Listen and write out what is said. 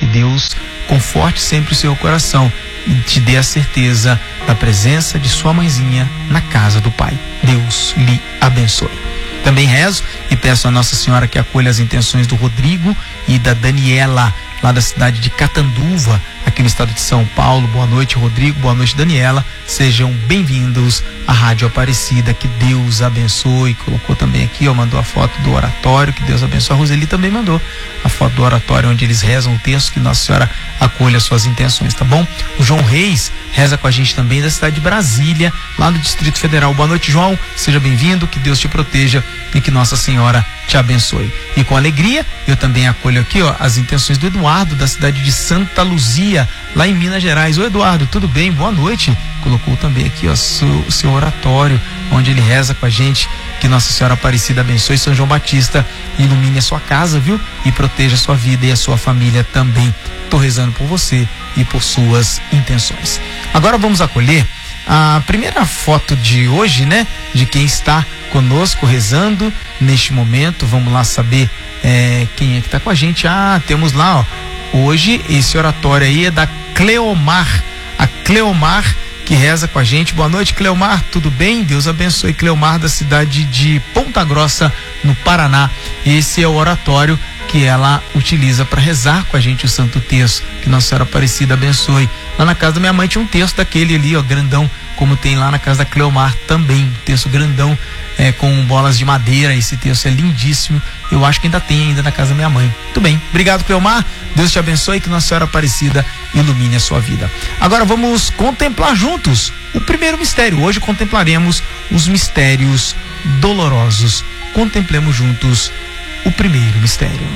Deus conforte sempre o seu coração e te dê a certeza da presença de sua mãezinha na casa do Pai. Deus lhe abençoe. Também rezo e peço a Nossa Senhora que acolha as intenções do Rodrigo e da Daniela, lá da cidade de Catanduva, aqui no estado de São Paulo. Boa noite, Rodrigo. Boa noite, Daniela. Sejam bem-vindos à Rádio Aparecida. Que Deus abençoe. Colocou também aqui, mandou a foto do oratório. Que Deus abençoe. A Roseli também mandou a foto do oratório onde eles rezam o texto. Que Nossa Senhora acolha suas intenções, tá bom? O João Reis reza com a gente também da cidade de Brasília, lá no Distrito Federal. Boa noite, João. Seja bem-vindo. Que Deus te proteja e que Nossa Senhora te abençoe. E com alegria, eu também acolho aqui, as intenções do Eduardo, da cidade de Santa Luzia, lá em Minas Gerais. Ô Eduardo, tudo bem? Boa noite. Colocou também aqui, o seu oratório, onde ele reza com a gente. Que Nossa Senhora Aparecida abençoe São João Batista, ilumine a sua casa, viu? E proteja a sua vida e a sua família também. Tô rezando por você e por suas intenções. Agora vamos acolher a primeira foto de hoje, né? De quem está conosco rezando neste momento. Vamos lá saber quem é que está com a gente. Temos lá, hoje esse oratório aí é da Cleomar. A Cleomar que reza com a gente. Boa noite, Cleomar, tudo bem? Deus abençoe. Cleomar, da cidade de Ponta Grossa, no Paraná. Esse é o oratório que ela utiliza para rezar com a gente o Santo Terço. Que Nossa Senhora Aparecida abençoe. Lá na casa da minha mãe tinha um terço daquele ali, grandão, como tem lá na casa da Cleomar também, um terço grandão, com bolas de madeira. Esse terço é lindíssimo. Eu acho que ainda tem na casa da minha mãe. Muito bem, obrigado, Cleomar. Deus te abençoe, que Nossa Senhora Aparecida ilumine a sua vida. Agora vamos contemplar juntos o primeiro mistério. Hoje contemplaremos os mistérios dolorosos. Contemplemos juntos o primeiro mistério.